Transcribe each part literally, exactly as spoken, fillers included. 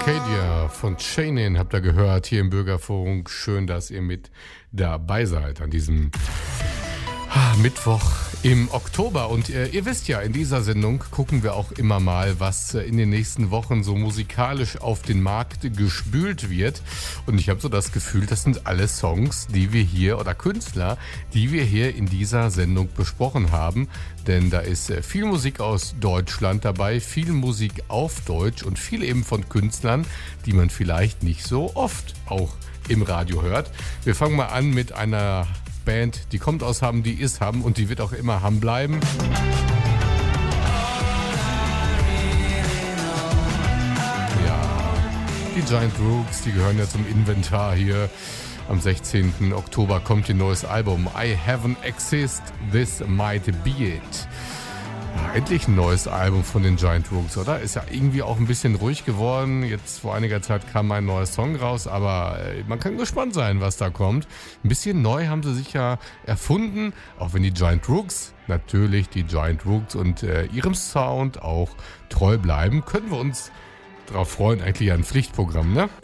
Arcadia von Chainin habt ihr gehört hier im Bürgerfunk. Schön, dass ihr mit dabei seid an diesem Mittwoch im Oktober. Und äh, ihr wisst ja, in dieser Sendung gucken wir auch immer mal, was äh, in den nächsten Wochen so musikalisch auf den Markt gespült wird. Und ich habe so das Gefühl, das sind alle Songs, die wir hier, oder Künstler, die wir hier in dieser Sendung besprochen haben. Denn da ist äh, viel Musik aus Deutschland dabei, viel Musik auf Deutsch und viel eben von Künstlern, die man vielleicht nicht so oft auch im Radio hört. Wir fangen mal an mit einer Band, die kommt aus Hamm, die ist Hamm und die wird auch immer Hamm bleiben. Ja, die Giant Rooks, die gehören ja zum Inventar hier. Am sechzehnten Oktober kommt ihr neues Album I Haven't Exist, This Might Be It. Ja, endlich ein neues Album von den Giant Rooks, oder? Ist ja irgendwie auch ein bisschen ruhig geworden. Jetzt vor einiger Zeit kam ein neuer Song raus, aber äh, man kann gespannt sein, was da kommt. Ein bisschen neu haben sie sich ja erfunden, auch wenn die Giant Rooks natürlich die Giant Rooks und äh, ihrem Sound auch treu bleiben. Können wir uns darauf freuen, eigentlich ein Pflichtprogramm, ne?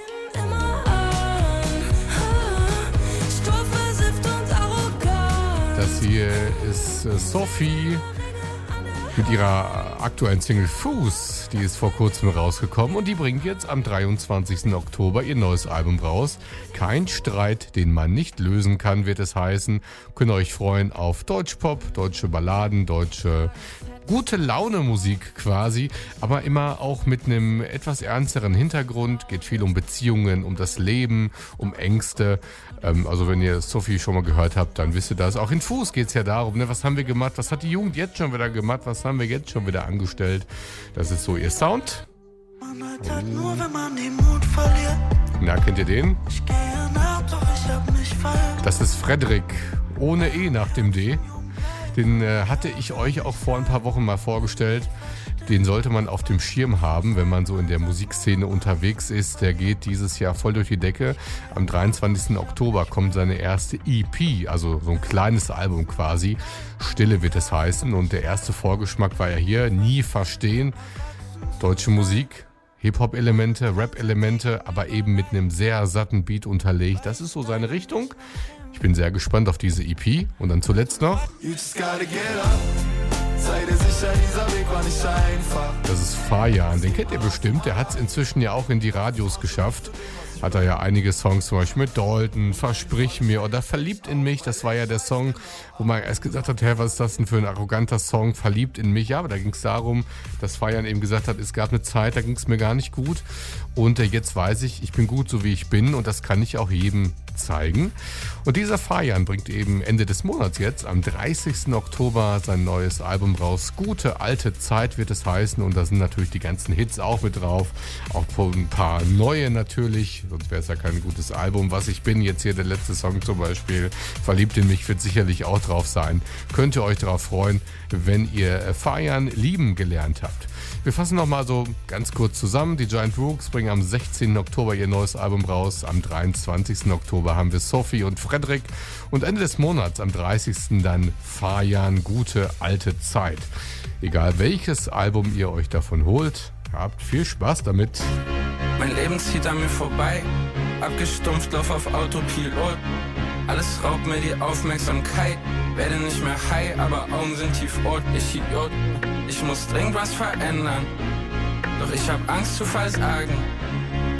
Das hier ist äh, Sophie mit ihrer aktuellen Single Fuß, die ist vor kurzem rausgekommen und die bringt jetzt am dreiundzwanzigsten Oktober ihr neues Album raus. Kein Streit, den man nicht lösen kann, wird es heißen. Könnt ihr euch freuen auf Deutschpop, deutsche Balladen, deutsche gute Laune Musik quasi, aber immer auch mit einem etwas ernsteren Hintergrund. Geht viel um Beziehungen, um das Leben, um Ängste. Ähm, also wenn ihr Sophie schon mal gehört habt, dann wisst ihr das. Auch in Fuß geht es ja darum, ne? Was haben wir gemacht, was hat die Jugend jetzt schon wieder gemacht, was haben wir jetzt schon wieder angestellt. Das ist so ihr Sound. Man halt nur, wenn man den Mut verliert. Na, kennt ihr den? Ich gehe nach, doch ich hab mich verliebt. Das ist Frederik, ohne E nach dem D. Den äh, hatte ich euch auch vor ein paar Wochen mal vorgestellt. Den sollte man auf dem Schirm haben, wenn man so in der Musikszene unterwegs ist. Der geht dieses Jahr voll durch die Decke. Am dreiundzwanzigsten Oktober kommt seine erste E P, also so ein kleines Album quasi. Stille wird es heißen. Und der erste Vorgeschmack war ja hier, Nie verstehen. Deutsche Musik, Hip-Hop-Elemente, Rap-Elemente, aber eben mit einem sehr satten Beat unterlegt. Das ist so seine Richtung. Ich bin sehr gespannt auf diese E P. Und dann zuletzt noch. Das ist Fajan, den kennt ihr bestimmt. Der hat es inzwischen ja auch in die Radios geschafft. Hat er ja einige Songs, zum Beispiel mit Dalton, Versprich mir oder Verliebt in mich. Das war ja der Song, wo man erst gesagt hat, hey, was ist das denn für ein arroganter Song, Verliebt in mich. Ja, aber da ging es darum, dass Fajan eben gesagt hat, es gab eine Zeit, da ging es mir gar nicht gut. Und äh, jetzt weiß ich, ich bin gut, so wie ich bin. Und das kann ich auch jedem zeigen. Und dieser Fajan bringt eben Ende des Monats jetzt, am dreißigsten Oktober, sein neues Album raus. Gute alte Zeit wird es heißen. Und da sind natürlich die ganzen Hits auch mit drauf. Auch ein paar neue natürlich. Sonst wäre es ja kein gutes Album. Was ich bin, jetzt hier der letzte Song zum Beispiel. Verliebt in mich wird sicherlich auch drauf sein. Könnt ihr euch darauf freuen, wenn ihr Fajan lieben gelernt habt. Wir fassen nochmal so ganz kurz zusammen. Die Giant Rooks bringen am sechzehnten Oktober ihr neues Album raus. Am dreiundzwanzigsten Oktober haben wir Sophie und Frederik. Und Ende des Monats, am dreißigsten dann Fajan, Gute alte Zeit. Egal welches Album ihr euch davon holt, habt viel Spaß damit. Mein Leben zieht an mir vorbei, abgestumpft, lauf auf Autopilot. Alles raubt mir die Aufmerksamkeit, werde nicht mehr high, aber Augen sind tiefrot. Ich Idiot, ich muss dringend was verändern, doch ich hab Angst zu versagen.